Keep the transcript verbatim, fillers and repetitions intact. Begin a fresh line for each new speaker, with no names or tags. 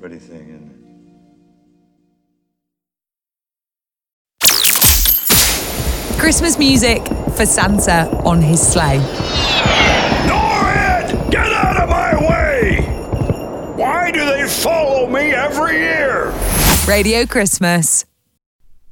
pretty thing, isn't it?
Christmas music for Santa on his sleigh.
Norrid! Get out of my way! Why do they follow me every year?
Radio Christmas.